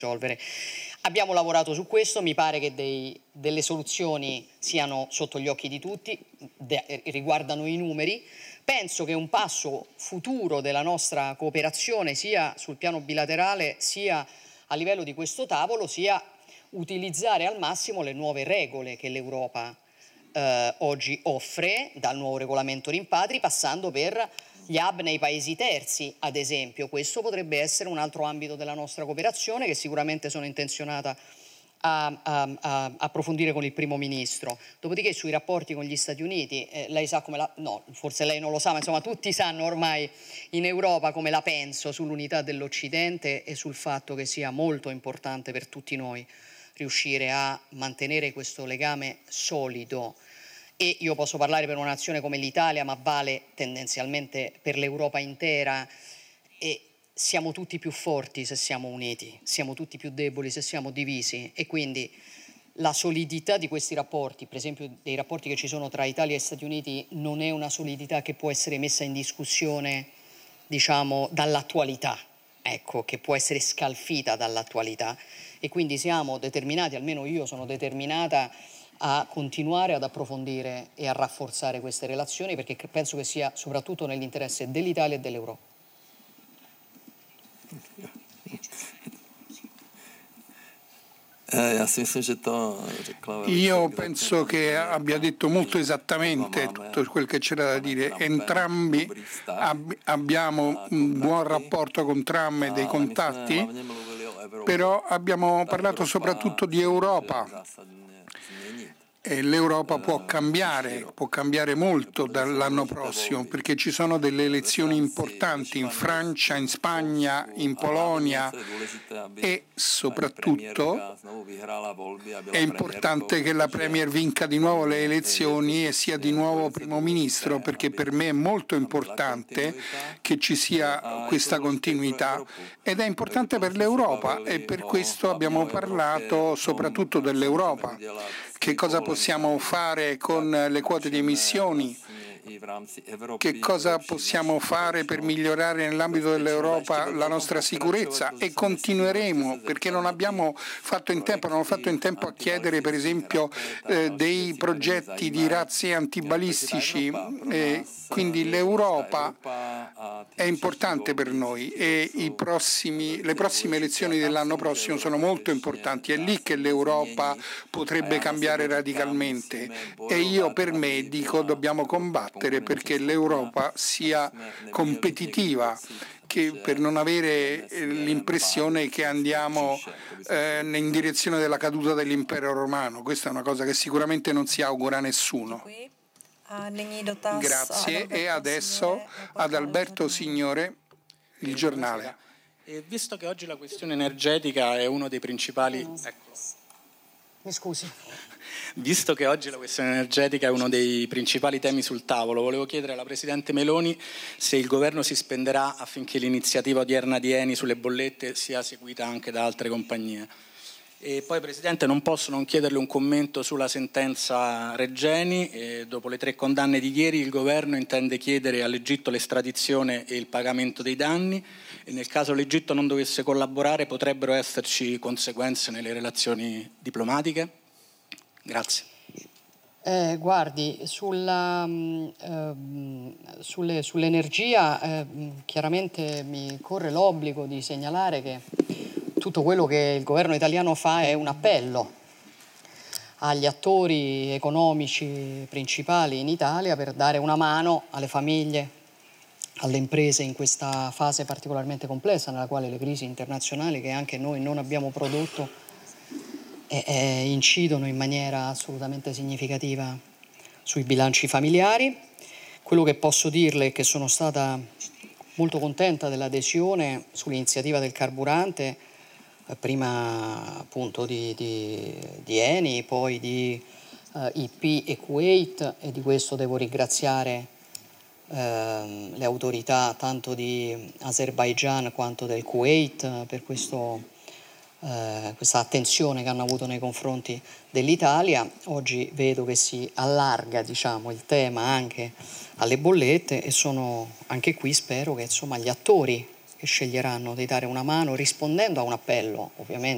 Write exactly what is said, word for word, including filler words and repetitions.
risolvere. Abbiamo lavorato su questo, mi pare che dei, delle soluzioni siano sotto gli occhi di tutti, de, riguardano i numeri. Penso che un passo futuro della nostra cooperazione, sia sul piano bilaterale sia a livello di questo tavolo, sia utilizzare al massimo le nuove regole che l'Europa eh, oggi offre, dal nuovo regolamento rimpatri, passando per gli hub nei paesi terzi, ad esempio. Questo potrebbe essere un altro ambito della nostra cooperazione che sicuramente sono intenzionata a, a, a approfondire con il Primo Ministro. Dopodiché sui rapporti con gli Stati Uniti, eh, lei sa come la... no, forse lei non lo sa, ma insomma tutti sanno ormai in Europa come la penso sull'unità dell'Occidente e sul fatto che sia molto importante per tutti noi riuscire a mantenere questo legame solido. E io posso parlare per una nazione come l'Italia, ma vale tendenzialmente per l'Europa intera, e siamo tutti più forti se siamo uniti, siamo tutti più deboli se siamo divisi, e quindi la solidità di questi rapporti, per esempio dei rapporti che ci sono tra Italia e Stati Uniti, non è una solidità che può essere messa in discussione, diciamo, dall'attualità, ecco, che può essere scalfita dall'attualità, e quindi siamo determinati, almeno io sono determinata, a continuare ad approfondire e a rafforzare queste relazioni, perché penso che sia soprattutto nell'interesse dell'Italia e dell'Europa. Io penso che abbia detto molto esattamente tutto quel che c'era da dire. Entrambi ab- abbiamo un buon rapporto con Trump e dei contatti, però abbiamo parlato soprattutto di Europa. E l'Europa può cambiare, può cambiare molto dall'anno prossimo, perché ci sono delle elezioni importanti in Francia, in Spagna, in Polonia, e soprattutto è importante che la Premier vinca di nuovo le elezioni e sia di nuovo Primo Ministro, perché per me è molto importante che ci sia questa continuità ed è importante per l'Europa, e per questo abbiamo parlato soprattutto dell'Europa. Che cosa possiamo fare con le quote di emissioni? Che cosa possiamo fare per migliorare nell'ambito dell'Europa la nostra sicurezza? E continueremo, perché non abbiamo fatto in tempo, non ho fatto in tempo a chiedere per esempio eh, dei progetti di razzi antibalistici, eh, quindi l'Europa è importante per noi e i prossimi, le prossime elezioni dell'anno prossimo sono molto importanti, è lì che l'Europa potrebbe cambiare radicalmente, e io per me dico dobbiamo combattere perché l'Europa sia competitiva, che per non avere l'impressione che andiamo eh, in direzione della caduta dell'impero romano. Questa è una cosa che sicuramente non si augura a nessuno. Grazie, e adesso ad Alberto Signore, il giornale. E visto che oggi la questione energetica è uno dei principali... Ecco. Mi scusi. Visto che oggi la questione energetica è uno dei principali temi sul tavolo, volevo chiedere alla Presidente Meloni se il Governo si spenderà affinché l'iniziativa odierna di Eni sulle bollette sia seguita anche da altre compagnie. E poi, Presidente, non posso non chiederle un commento sulla sentenza Regeni. E dopo le tre condanne di ieri, il Governo intende chiedere all'Egitto l'estradizione e il pagamento dei danni, e nel caso l'Egitto non dovesse collaborare potrebbero esserci conseguenze nelle relazioni diplomatiche? Grazie. Eh, guardi, sulla, ehm, sulle, sull'energia eh, chiaramente mi corre l'obbligo di segnalare che tutto quello che il governo italiano fa è un appello agli attori economici principali in Italia per dare una mano alle famiglie, alle imprese in questa fase particolarmente complessa nella quale le crisi internazionali che anche noi non abbiamo prodotto e, e incidono in maniera assolutamente significativa sui bilanci familiari. Quello che posso dirle è che sono stata molto contenta dell'adesione sull'iniziativa del carburante, eh, prima appunto di, di, di Eni, poi di eh, I P e Kuwait, e di questo devo ringraziare eh, le autorità tanto di Azerbaigian quanto del Kuwait eh, per questo Eh, questa attenzione che hanno avuto nei confronti dell'Italia. Oggi vedo che si allarga, diciamo, il tema anche alle bollette, e sono anche qui, spero che insomma gli attori che sceglieranno di dare una mano rispondendo a un appello ovviamente